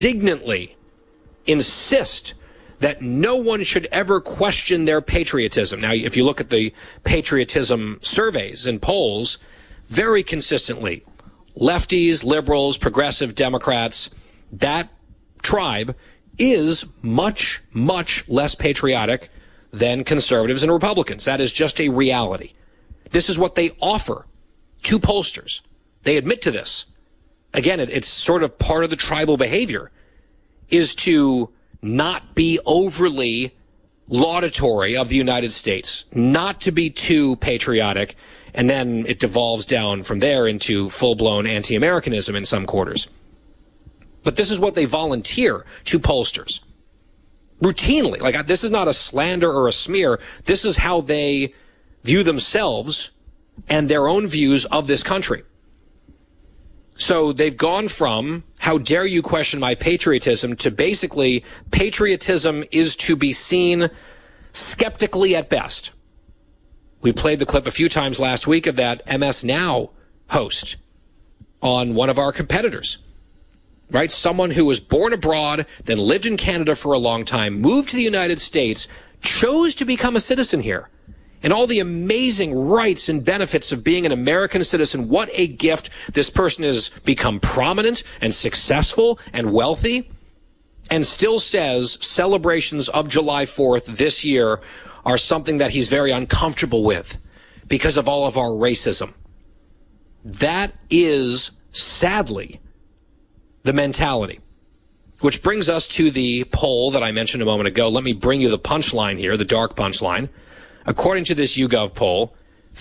indignantly insist that no one should ever question their patriotism. Now, if you look at the patriotism surveys and polls, very consistently, lefties, liberals, progressive Democrats, that tribe is much, much less patriotic than conservatives and Republicans. That is just a reality. This is what they offer to pollsters. They admit to this. Again, it's sort of part of the tribal behavior, is to not be overly laudatory of the United States, not to be too patriotic, and then it devolves down from there into full-blown anti-Americanism in some quarters. But this is what they volunteer to pollsters. Routinely. Like, this is not a slander or a smear. This is how they view themselves and their own views of this country. So they've gone from, how dare you question my patriotism, to basically, patriotism is to be seen skeptically at best. We played the clip a few times last week of that MS Now host on one of our competitors. Right? Someone who was born abroad, then lived in Canada for a long time, moved to the United States, chose to become a citizen here. And all the amazing rights and benefits of being an American citizen. What a gift. This person has become prominent and successful and wealthy, and still says celebrations of July 4th this year are something that he's very uncomfortable with because of all of our racism. That is, sadly, the mentality. Which brings us to the poll that I mentioned a moment ago. Let me bring you the punchline here, the dark punchline. According to this YouGov poll,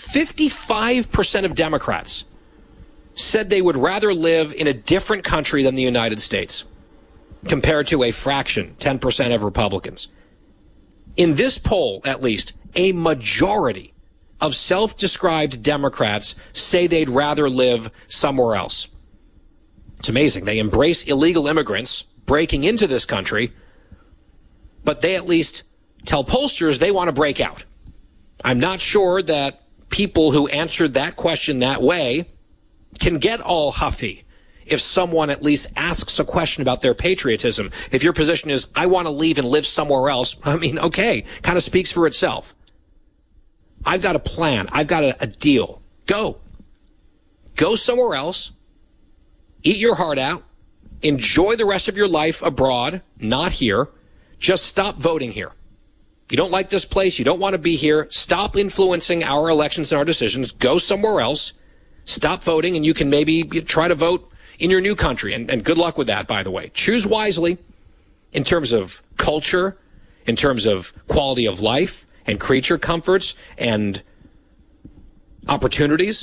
55% of Democrats said they would rather live in a different country than the United States, compared to a fraction, 10% of Republicans. In this poll, at least, a majority of self-described Democrats say they'd rather live somewhere else. It's amazing. They embrace illegal immigrants breaking into this country, but they at least tell pollsters they want to break out. I'm not sure that people who answered that question that way can get all huffy if someone at least asks a question about their patriotism. If your position is, I want to leave and live somewhere else, I mean, okay, kind of speaks for itself. I've got a plan. I've got a deal. Go. Go somewhere else. Eat your heart out. Enjoy the rest of your life abroad, not here. Just stop voting here. You don't like this place. You don't want to be here. Stop influencing our elections and our decisions. Go somewhere else. Stop voting, and you can maybe try to vote in your new country. And good luck with that, by the way. Choose wisely in terms of culture, in terms of quality of life and creature comforts and opportunities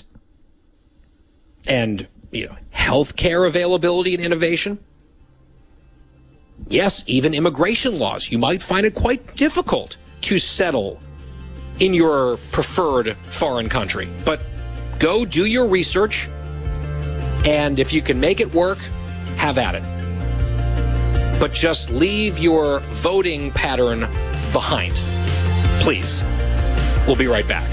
and, healthcare availability and innovation. Yes, even immigration laws. You might find it quite difficult to settle in your preferred foreign country. But go do your research, and if you can make it work, have at it. But just leave your voting pattern behind, please. We'll be right back.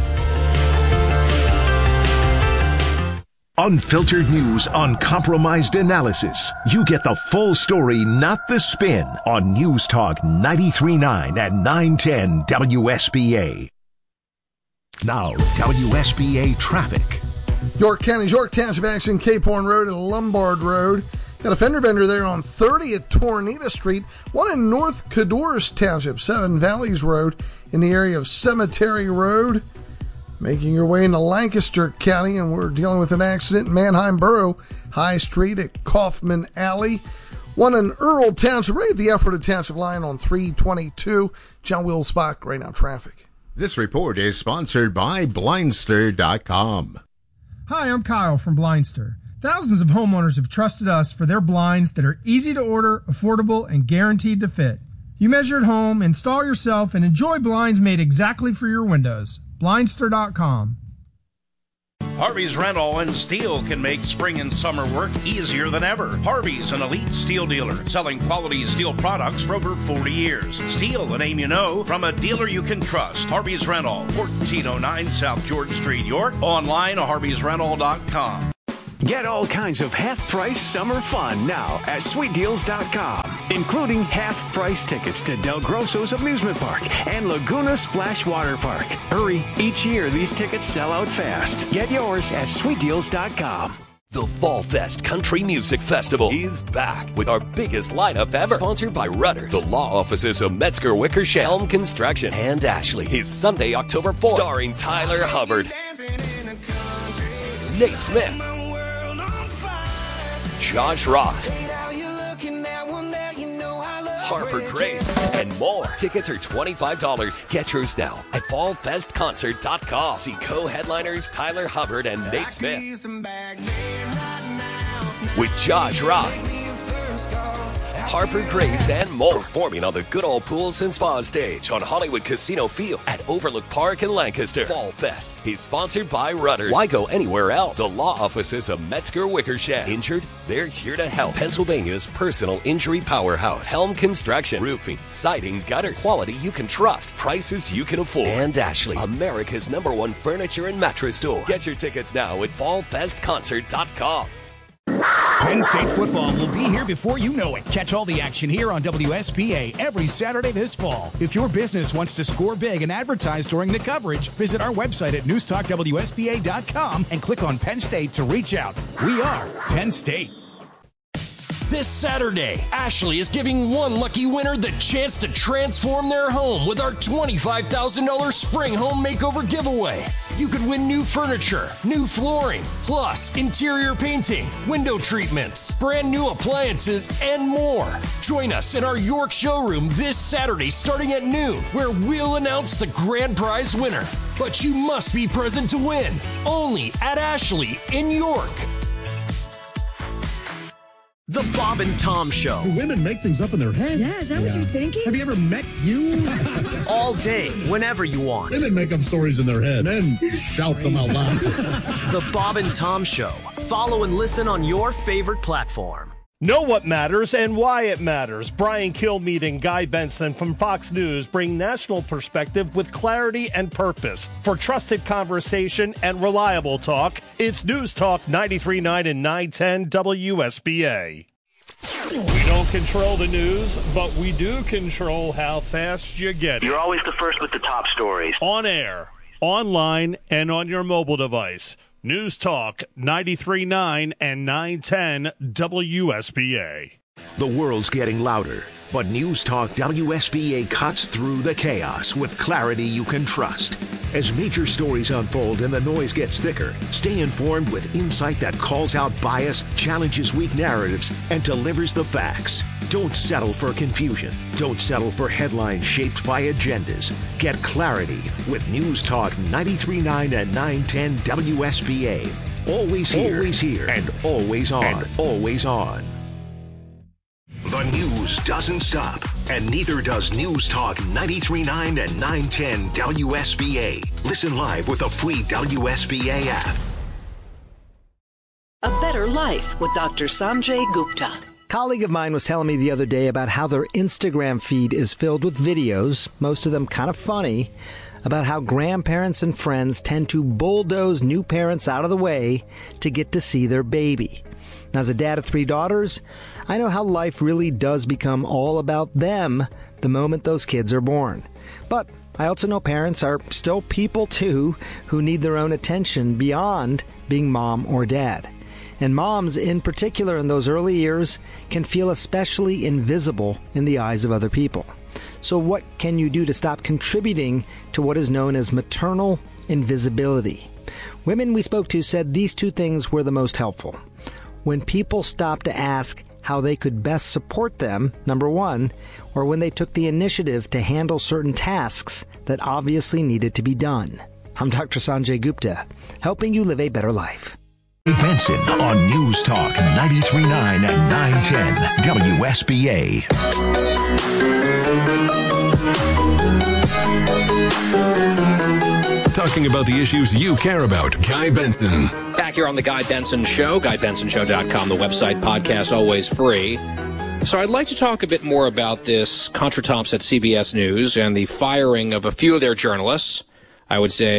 Unfiltered news, uncompromised analysis. You get the full story, not the spin, on News Talk 93.9 and 910 WSBA. Now, WSBA traffic. York County's York Township accident, Cape Horn Road and Lombard Road. Got a fender bender there on 30 at Tornita Street. One in North Cadorus Township, Seven Valleys Road, in the area of Cemetery Road. Making your way into Lancaster County, and we're dealing with an accident in Manheim Borough, High Street at Kaufman Alley. One in Earl Township, right at the Ephrata Township line on 322. John Wills-Bach, right now, traffic. This report is sponsored by Blindster.com. Hi, I'm Kyle from Blindster. Thousands of homeowners have trusted us for their blinds that are easy to order, affordable, and guaranteed to fit. You measure at home, install yourself, and enjoy blinds made exactly for your windows. Blindster.com. Harvey's Rental and Steel can make spring and summer work easier than ever. Harvey's an elite steel dealer selling quality steel products for over 40 years. Steel, a name you know, from a dealer you can trust. Harvey's Rental, 1409 South George Street, York. Online at harveysrental.com. Get all kinds of half-price summer fun now at sweetdeals.com, including half-price tickets to Del Grosso's Amusement Park and Laguna Splash Water Park. Hurry, each year these tickets sell out fast. Get yours at sweetdeals.com. The Fall Fest Country Music Festival is back with our biggest lineup ever. Sponsored by Rudders, the law offices of Metzger Wickersham, Helm Construction, and Ashley. Is Sunday, October 4th. Starring Tyler Hubbard, Nate Smith, Josh Ross, Harper Grace, and more. Tickets are $25. Get yours now at fallfestconcert.com. See co-headliners Tyler Hubbard and Nate Smith with Josh Ross, Harper Grace, and more. Performing on the Good Old Pools and Spa stage on Hollywood Casino Field at Overlook Park in Lancaster. Fall Fest is sponsored by Rudders. Why go anywhere else? The law offices of Metzger Wickersham. Injured? They're here to help. Pennsylvania's personal injury powerhouse. Helm Construction. Roofing, siding, gutters. Quality you can trust. Prices you can afford. And Ashley, America's #1 furniture and mattress store. Get your tickets now at fallfestconcert.com. Penn State football will be here before you know it. Catch all the action here on WSPA every Saturday this fall. If your business wants to score big and advertise during the coverage, visit our website at newstalkwspa.com and click on Penn State to reach out. We are Penn State. This Saturday, Ashley is giving one lucky winner the chance to transform their home with our $25,000 spring home makeover giveaway. You could win new furniture, new flooring, plus interior painting, window treatments, brand new appliances, and more. Join us in our York showroom this Saturday starting at noon, where we'll announce the grand prize winner. But you must be present to win. Only at Ashley in York. The Bob and Tom Show. Do women make things up in their head? Yeah, is that what you're thinking? Have you ever met you? All day, whenever you want. Women make up stories in their head, men shout them out loud. The Bob and Tom Show. Follow and listen on your favorite platform. Know what matters and why it matters. Brian Kilmeade and Guy Benson from Fox News bring national perspective with clarity and purpose. For trusted conversation and reliable talk, it's News Talk 93.9 and 910 WSBA. We don't control the news, but we do control how fast you get it. You're always the first with the top stories. On air, online, and on your mobile device. News Talk 93.9 and 910 WSBA. The world's getting louder, but News Talk WSBA cuts through the chaos with clarity you can trust. As major stories unfold and the noise gets thicker, stay informed with insight that calls out bias, challenges weak narratives, and delivers the facts. Don't settle for confusion. Don't settle for headlines shaped by agendas. Get clarity with News Talk 93.9 and 910 WSBA. Always here, and always on. The news doesn't stop, and neither does News Talk 93.9 and 910 WSBA. Listen live with the free WSBA app. A Better Life with Dr. Sanjay Gupta. Colleague of mine was telling me the other day about how their Instagram feed is filled with videos, most of them kind of funny, about how grandparents and friends tend to bulldoze new parents out of the way to get to see their baby. As a dad of 3 daughters, I know how life really does become all about them the moment those kids are born. But I also know parents are still people too who need their own attention beyond being mom or dad. And moms, in particular in those early years, can feel especially invisible in the eyes of other people. So what can you do to stop contributing to what is known as maternal invisibility? Women we spoke to said these 2 things were the most helpful. When people stopped to ask how they could best support them, number 1, or when they took the initiative to handle certain tasks that obviously needed to be done. I'm Dr. Sanjay Gupta, helping you live a better life. Benson on News Talk 93.9 and 910 WSBA. Talking about the issues you care about. Guy Benson. Back here on the Guy Benson Show, GuyBensonShow.com, the website, podcast, always free. So I'd like to talk a bit more about this contretemps at CBS News and the firing of a few of their journalists. I would say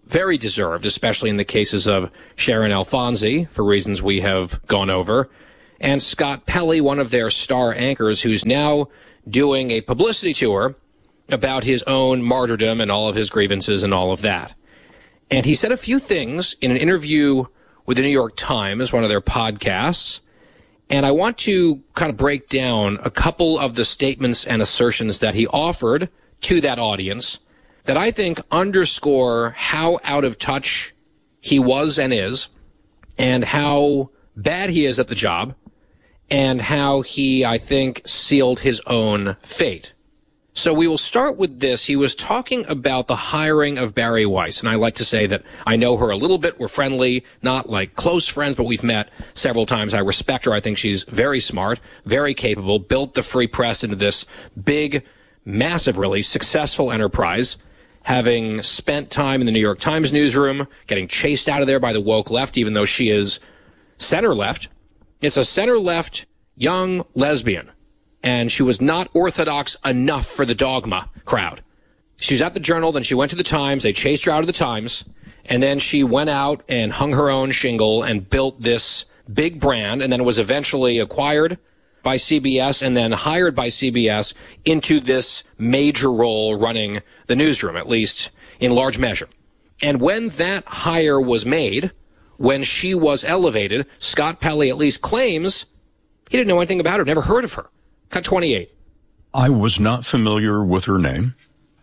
very deserved, especially in the cases of Sharon Alfonsi, for reasons we have gone over, and Scott Pelley, one of their star anchors, who's now doing a publicity tour about his own martyrdom and all of his grievances and all of that. And he said a few things in an interview with the New York Times, one of their podcasts, and I want to kind of break down a couple of the statements and assertions that he offered to that audience that I think underscore how out of touch he was and is, and how bad he is at the job, and how he, I think, sealed his own fate. So we will start with this. He was talking about the hiring of Bari Weiss, and I like to say that I know her a little bit. We're friendly, not like close friends, but we've met several times. I respect her. I think she's very smart, very capable, built the Free Press into this big, massive, really successful enterprise, having spent time in the New York Times newsroom, getting chased out of there by the woke left, even though she is center-left. It's a center-left young lesbian, and she was not orthodox enough for the dogma crowd. She was at the Journal, then she went to the Times, they chased her out of the Times, and then she went out and hung her own shingle and built this big brand, and then was eventually acquired by CBS and then hired by CBS into this major role running the newsroom, at least in large measure. And when that hire was made, when she was elevated, Scott Pelley at least claims he didn't know anything about her, never heard of her. Cut 28. I was not familiar with her name,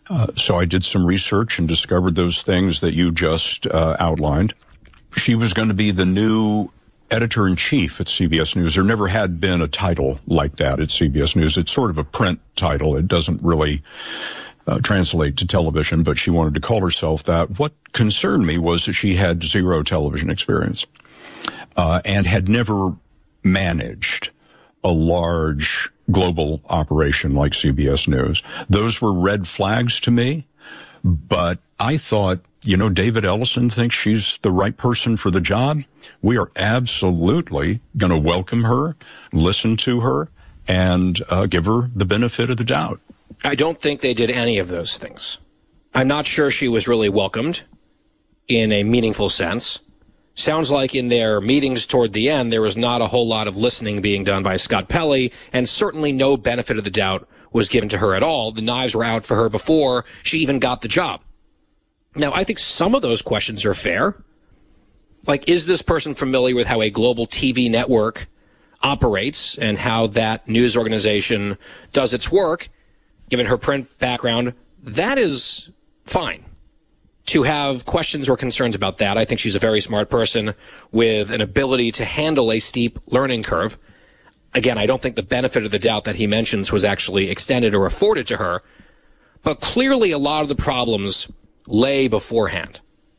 so I did some research and discovered those things that you just outlined. She was going to be the new editor-in-chief at CBS News. There never had been a title like that at CBS News. It's sort of a print title. It doesn't really translate to television, but she wanted to call herself that. What concerned me was that she had zero television experience and had never managed a large global operation like CBS News. Those were red flags to me, but I thought, David Ellison thinks she's the right person for the job. We are absolutely going to welcome her, listen to her, and give her the benefit of the doubt. I don't think they did any of those things. I'm not sure she was really welcomed in a meaningful sense. Sounds like in their meetings toward the end, there was not a whole lot of listening being done by Scott Pelley, and certainly no benefit of the doubt was given to her at all. The knives were out for her before she even got the job. Now, I think some of those questions are fair. Like, is this person familiar with how a global TV network operates and how that news organization does its work? Given her print background, that is fine. To have questions or concerns about that, I think she's a very smart person with an ability to handle a steep learning curve. Again, I don't think the benefit of the doubt that he mentions was actually extended or afforded to her, but clearly a lot of the problems lay beforehand.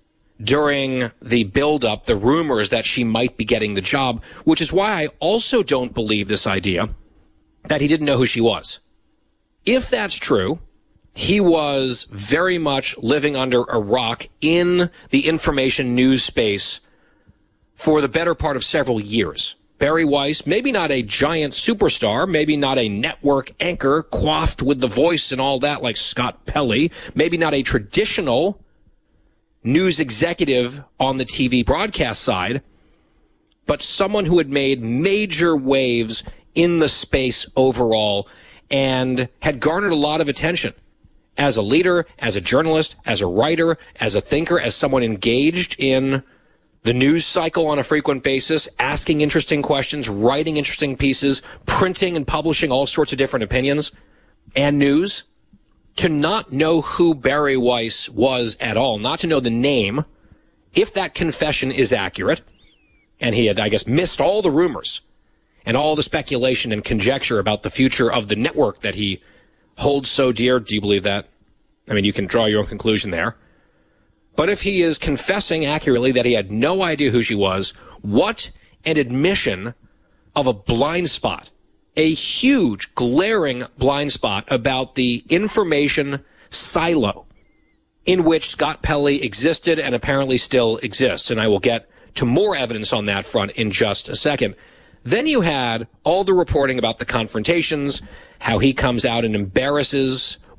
During the build-up, the rumors that she might be getting the job, which is why I also don't believe this idea that he didn't know who she was. If that's true, he was very much living under a rock in the information news space for the better part of several years. Bari Weiss, maybe not a giant superstar, maybe not a network anchor coiffed with the voice and all that like Scott Pelley, maybe not a traditional news executive on the TV broadcast side, but someone who had made major waves in the space overall and had garnered a lot of attention as a leader, as a journalist, as a writer, as a thinker, as someone engaged in the news cycle on a frequent basis, asking interesting questions, writing interesting pieces, printing and publishing all sorts of different opinions and news. To not know who Bari Weiss was at all, not to know the name, if that confession is accurate, and he had, I guess, missed all the rumors and all the speculation and conjecture about the future of the network that he holds so dear. Do you believe that? I mean, you can draw your own conclusion there. But if he is confessing accurately that he had no idea who she was, what an admission of a blind spot, a huge, glaring blind spot about the information silo in which Scott Pelley existed and apparently still exists. And I will get to more evidence on that front in just a second. Then you had all the reporting about the confrontations, how he comes out and embarrasses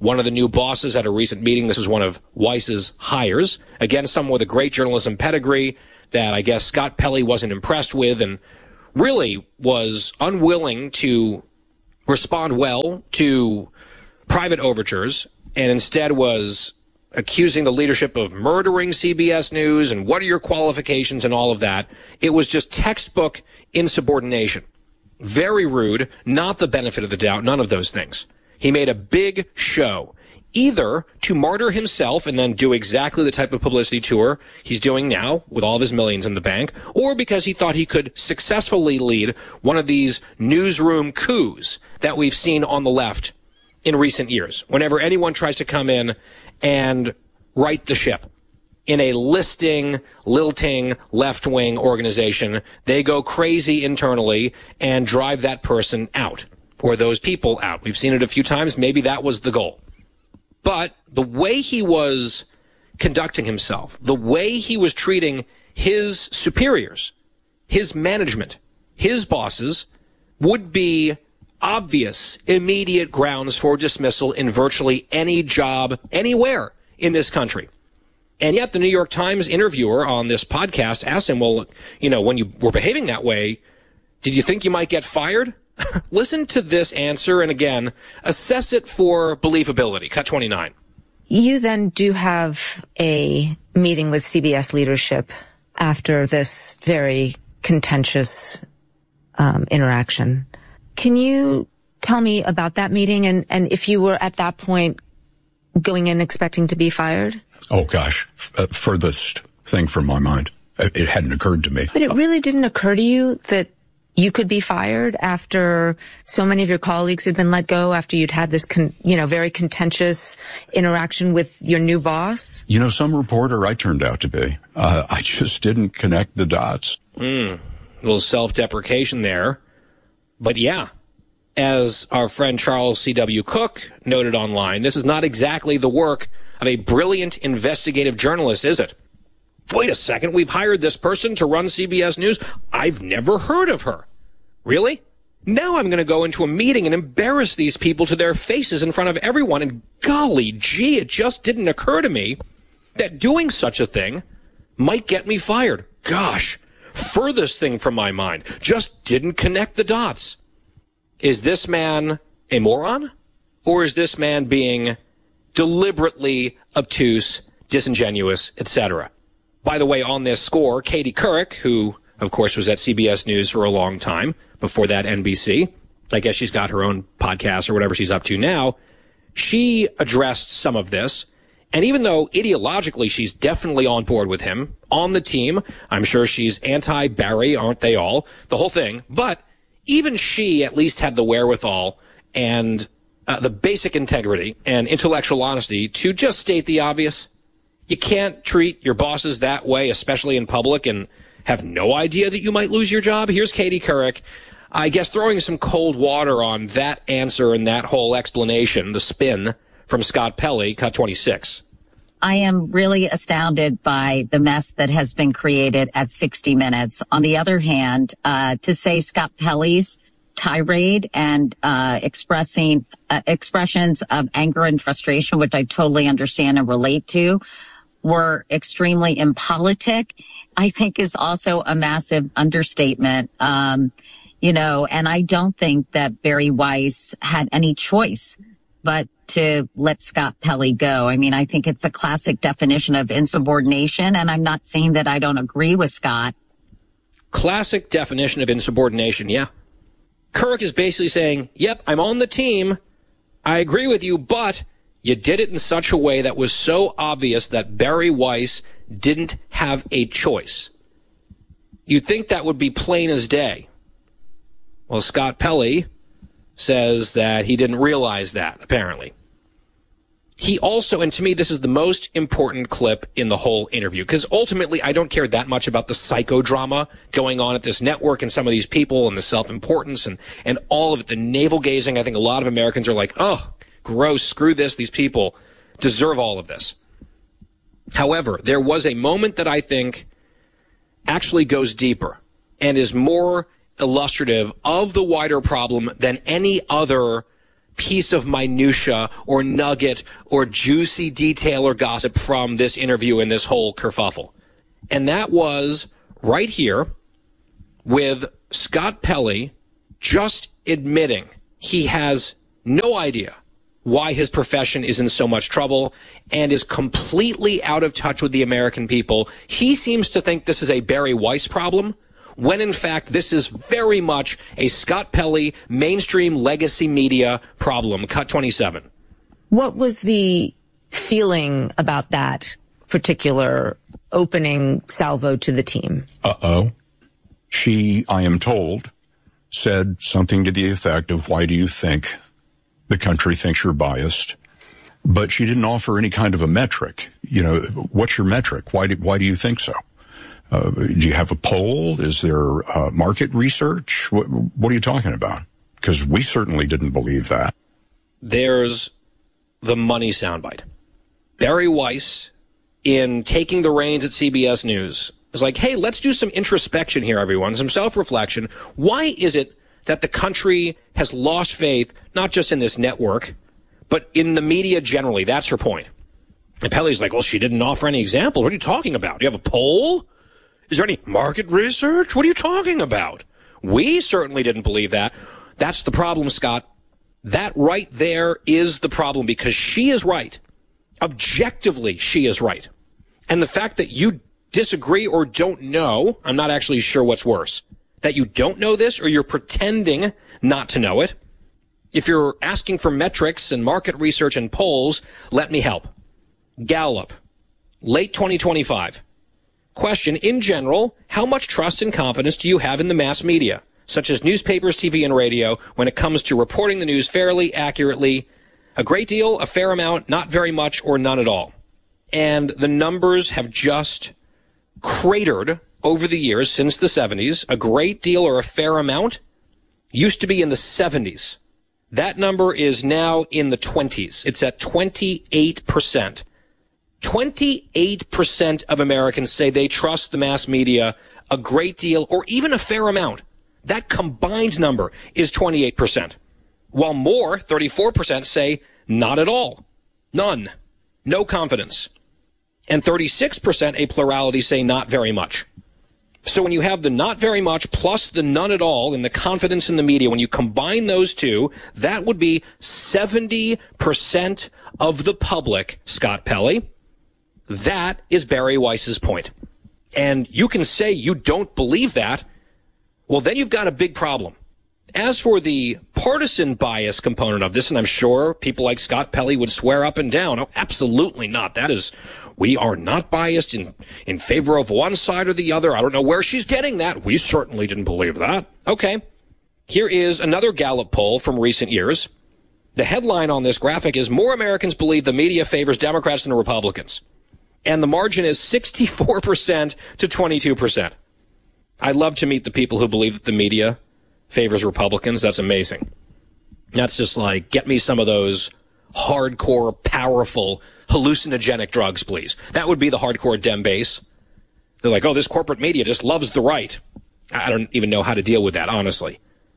one of the new bosses at a recent meeting. This is one of Weiss's hires. Again, someone with a great journalism pedigree that I guess Scott Pelley wasn't impressed with and really was unwilling to respond well to private overtures, and instead was accusing the leadership of murdering CBS News and what are your qualifications and all of that. It was just textbook insubordination. Very rude, not the benefit of the doubt, none of those things. He made a big show, either to martyr himself and then do exactly the type of publicity tour he's doing now with all of his millions in the bank, or because he thought he could successfully lead one of these newsroom coups that we've seen on the left in recent years. Whenever anyone tries to come in and right the ship in a lilting left-wing organization, they go crazy internally and drive that person out, or those people out. We've seen it a few times. Maybe that was the goal. But the way he was conducting himself, the way he was treating his superiors, his management, his bosses, would be obvious, immediate grounds for dismissal in virtually any job, anywhere in this country. And yet the New York Times interviewer on this podcast asked him, well, you know, when you were behaving that way, did you think you might get fired? Listen to this answer, and again, assess it for believability. Cut 29. You then do have a meeting with CBS leadership after this very contentious interaction. Can you tell me about that meeting and if you were at that point going in expecting to be fired? Oh, gosh. Furthest thing from my mind. It hadn't occurred to me. But it really didn't occur to you that you could be fired after so many of your colleagues had been let go, after you'd had this, very contentious interaction with your new boss? You know, some reporter I turned out to be. I just didn't connect the dots. A little self-deprecation there. But yeah, as our friend Charles C.W. Cook noted online, this is not exactly the work of a brilliant investigative journalist, is it? Wait a second, we've hired this person to run CBS News. I've never heard of her. Really? Now I'm going to go into a meeting and embarrass these people to their faces in front of everyone. And golly gee, it just didn't occur to me that doing such a thing might get me fired. Gosh, furthest thing from my mind. Just didn't connect the dots. Is this man a moron? Or is this man being deliberately obtuse, disingenuous, etc.? By the way, on this score, Katie Couric, who, of course, was at CBS News for a long time, before that NBC, I guess she's got her own podcast or whatever she's up to now, she addressed some of this. And even though ideologically she's definitely on board with him, on the team, I'm sure she's anti-Barry, aren't they all? The whole thing. But even she at least had the wherewithal and the basic integrity and intellectual honesty to just state the obvious. You can't treat your bosses that way, especially in public, and have no idea that you might lose your job. Here's Katie Couric, I guess, throwing some cold water on that answer and that whole explanation, the spin from Scott Pelley, cut 26. I am really astounded by the mess that has been created at 60 Minutes. On the other hand, to say Scott Pelley's tirade and expressions of anger and frustration, which I totally understand and relate to, were extremely impolitic, I think is also a massive understatement. And I don't think that Barry Weiss had any choice but to let Scott Pelley go. I mean, I think it's a classic definition of insubordination, and I'm not saying that I don't agree with Scott. Classic definition of insubordination, yeah. Couric is basically saying, yep, I'm on the team, I agree with you, but you did it in such a way that was so obvious that Barry Weiss didn't have a choice. You'd think that would be plain as day. Well, Scott Pelley says that he didn't realize that, apparently. He also, and to me, this is the most important clip in the whole interview, because ultimately I don't care that much about the psychodrama going on at this network and some of these people and the self-importance and all of it, the navel-gazing. I think a lot of Americans are like, oh, gross, screw this, these people deserve all of this. However, there was a moment that I think actually goes deeper and is more illustrative of the wider problem than any other piece of minutia or nugget or juicy detail or gossip from this interview and this whole kerfuffle. And that was right here with Scott Pelley just admitting he has no idea why his profession is in so much trouble and is completely out of touch with the American people. He seems to think this is a Barry Weiss problem, when in fact this is very much a Scott Pelley mainstream legacy media problem. Cut 27. What was the feeling about that particular opening salvo to the team? She, I am told, said something to the effect of, why do you think the country thinks you're biased? But she didn't offer any kind of a metric. You know, what's your metric? Why do you think so? Do you have a poll? Is there market research? What are you talking about? Because we certainly didn't believe that. There's the money soundbite. Barry Weiss, in taking the reins at CBS News, is like, hey, let's do some introspection here, everyone, some self-reflection. Why is it that the country has lost faith, not just in this network, but in the media generally? That's her point. And Pelley's like, well, she didn't offer any examples. What are you talking about? Do you have a poll? Is there any market research? What are you talking about? We certainly didn't believe that. That's the problem, Scott. That right there is the problem, because she is right. Objectively, she is right. And the fact that you disagree or don't know, I'm not actually sure what's worse. That you don't know this or you're pretending not to know it. If you're asking for metrics and market research and polls, let me help. Gallup, late 2025. Question, in general, how much trust and confidence do you have in the mass media, such as newspapers, TV, and radio, when it comes to reporting the news fairly, accurately? A great deal, a fair amount, not very much, or none at all. And the numbers have just cratered over the years since the 70s. A great deal or a fair amount used to be in the 70s. That number is now in the 20s. It's at 28%. 28% of Americans say they trust the mass media a great deal or even a fair amount. That combined number is 28%. While more, 34%, say not at all. None. No confidence. And 36%, a plurality, say not very much. So when you have the not very much plus the none at all and the confidence in the media, when you combine those two, that would be 70% of the public, Scott Pelley. That is Barry Weiss's point. And you can say you don't believe that. Well, then you've got a big problem. As for the partisan bias component of this, and I'm sure people like Scott Pelley would swear up and down, oh, absolutely not. That is, we are not biased in favor of one side or the other. I don't know where she's getting that. We certainly didn't believe that. Okay. Here is another Gallup poll from recent years. The headline on this graphic is, more Americans believe the media favors Democrats than Republicans. And the margin is 64% to 22%. I'd love to meet the people who believe that the media favors Republicans. That's amazing. That's just like, get me some of those hardcore, powerful, hallucinogenic drugs, please. That would be the hardcore Dem base. They're like, oh, this corporate media just loves the right. I don't even know how to deal with that, honestly.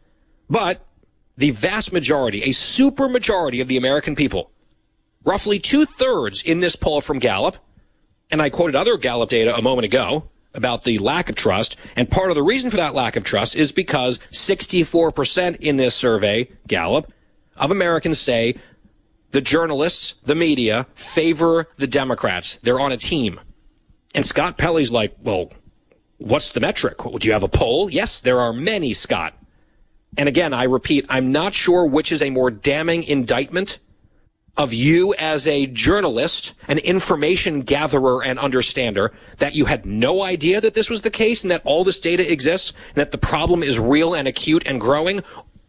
But the vast majority, a super majority of the American people, roughly 2/3 in this poll from Gallup, and I quoted other Gallup data a moment ago about the lack of trust, and part of the reason for that lack of trust is because 64% in this survey, Gallup, of Americans say the journalists, the media, favor the Democrats. They're on a team. And Scott Pelley's like, well, what's the metric? Would you have a poll? Yes, there are many, Scott. And again, I repeat, I'm not sure which is a more damning indictment of you as a journalist, an information gatherer and understander, that you had no idea that this was the case and that all this data exists and that the problem is real and acute and growing,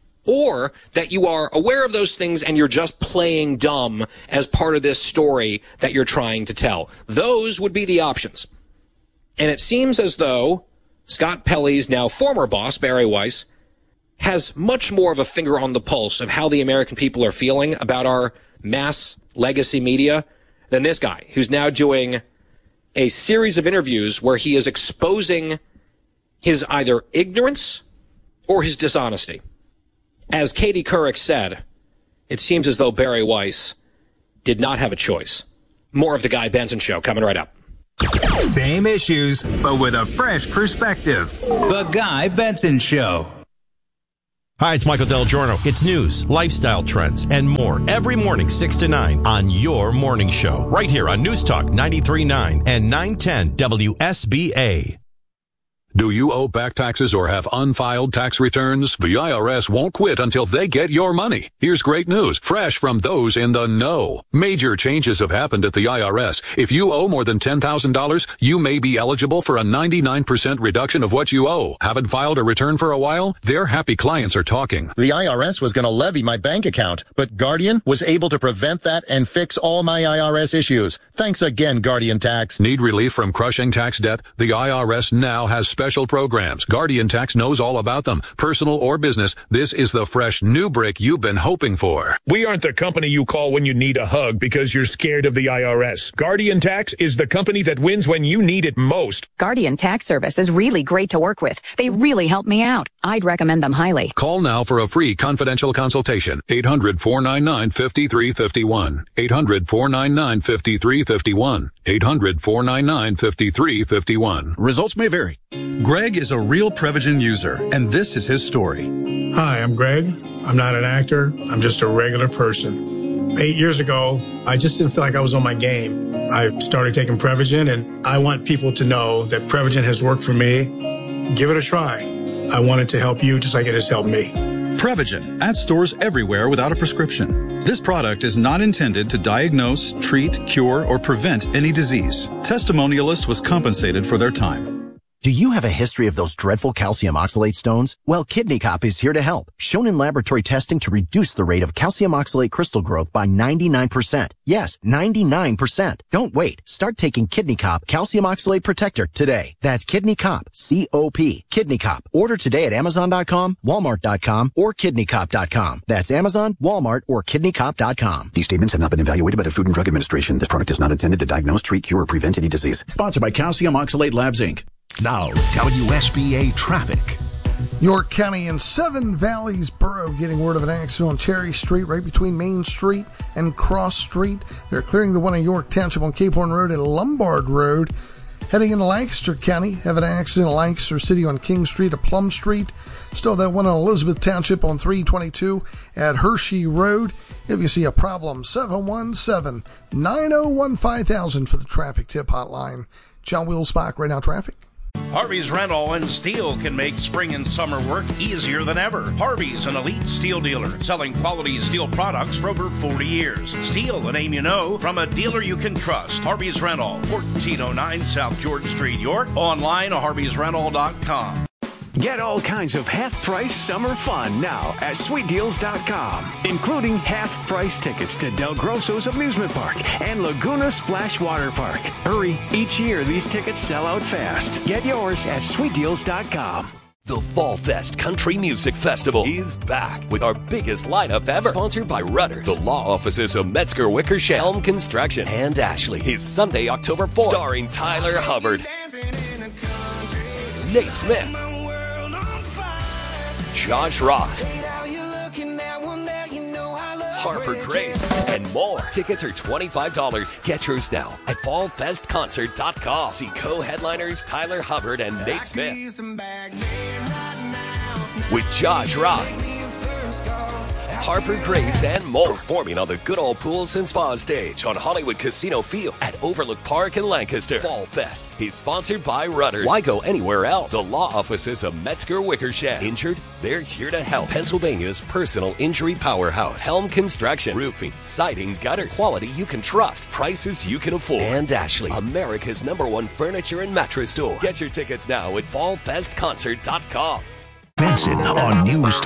or that you are aware of those things and you're just playing dumb as part of this story that you're trying to tell. Those would be the options. And it seems as though Scott Pelley's now former boss, Barry Weiss, has much more of a finger on the pulse of how the American people are feeling about our mass legacy media than this guy, who's now doing a series of interviews where he is exposing his either ignorance or his dishonesty. As Katie Couric said, it seems as though Barry Weiss did not have a choice. More of the Guy Benson Show coming right up. Same issues, but with a fresh perspective. The Guy Benson Show. Hi, it's Michael Del Giorno. It's news, lifestyle trends, and more every morning, 6 to 9 on your morning show. Right here on News Talk 93.9 and 910 WSBA. Do you owe back taxes or have unfiled tax returns? The IRS won't quit until they get your money. Here's great news, fresh from those in the know. Major changes have happened at the IRS. If you owe more than $10,000, you may be eligible for a 99% reduction of what you owe. Haven't filed a return for a while? Their happy clients are talking. The IRS was going to levy my bank account, but Guardian was able to prevent that and fix all my IRS issues. Thanks again, Guardian Tax. Need relief from crushing tax debt? The IRS now has special programs. Guardian Tax knows all about them. Personal or business, this is the fresh new brick you've been hoping for. We aren't the company you call when you need a hug because you're scared of the IRS. Guardian Tax is the company that wins when you need it most. Guardian Tax Service is really great to work with. They really help me out. I'd recommend them highly. Call now for a free confidential consultation. 800-499-5351. 800-499-5351. 800-499-5351. Results may vary. Greg is a real Prevagen user, and this is his story. Hi, I'm Greg. I'm not an actor. I'm just a regular person. 8 years ago, I just didn't feel like I was on my game. I started taking Prevagen, and I want people to know that Prevagen has worked for me. Give it a try. I want it to help you just like it has helped me. Prevagen, at stores everywhere without a prescription. This product is not intended to diagnose, treat, cure, or prevent any disease. Testimonialist was compensated for their time. Do you have a history of those dreadful calcium oxalate stones? Well, Kidney Cop is here to help. Shown in laboratory testing to reduce the rate of calcium oxalate crystal growth by 99%. Yes, 99%. Don't wait. Start taking Kidney Cop Calcium Oxalate Protector today. That's Kidney Cop, C-O-P. Kidney Cop. Order today at Amazon.com, Walmart.com, or KidneyCop.com. That's Amazon, Walmart, or KidneyCop.com. These statements have not been evaluated by the Food and Drug Administration. This product is not intended to diagnose, treat, cure, or prevent any disease. Sponsored by Calcium Oxalate Labs, Inc. Now, WSBA traffic. York County and Seven Valleys Borough getting word of an accident on Cherry Street right between Main Street and Cross Street. They're clearing the one in York Township on Cape Horn Road and Lombard Road. Heading into Lancaster County, have an accident in Lancaster City on King Street to Plum Street. Still that one in Elizabeth Township on 322 at Hershey Road. If you see a problem, 717-901-5000 for the traffic tip hotline. John Wheelsbach, right now traffic. Harvey's Rental and Steel can make spring and summer work easier than ever. Harvey's an elite steel dealer selling quality steel products for over 40 years. Steel, a name you know, from a dealer you can trust. Harvey's Rental, 1409 South George Street, York. Online at harveysrental.com. Get all kinds of half-price summer fun now at SweetDeals.com, including half-price tickets to Del Grosso's amusement park and Laguna Splash Water Park. Hurry, each year these tickets sell out fast. Get yours at SweetDeals.com. The Fall Fest Country Music Festival is back with our biggest lineup ever. Sponsored by Rudders, the law offices of Metzger Wickersham, Helm Construction, and Ashley. Is Sunday, October 4th. Starring Tyler Hubbard, Nate Smith, Josh Ross, Harper Grace, and more. Tickets are $25. Get yours now at fallfestconcert.com. See co-headliners Tyler Hubbard and Nate Smith with Josh Ross, Harper Grace, and more. Performing on the Good Old Pools and Spa stage on Hollywood Casino Field at Overlook Park in Lancaster. Fall Fest is sponsored by Rudders. Why go anywhere else? The law offices of Metzger Wickersham. Injured? They're here to help. Pennsylvania's personal injury powerhouse. Helm Construction. Roofing, siding, gutters. Quality you can trust. Prices you can afford. And Ashley, America's #1 furniture and mattress store. Get your tickets now at fallfestconcert.com. Benson on News